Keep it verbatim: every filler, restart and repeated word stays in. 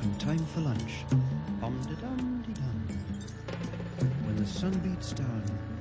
and time for lunch. Bum-de-dum-de-dum. When the sun beats down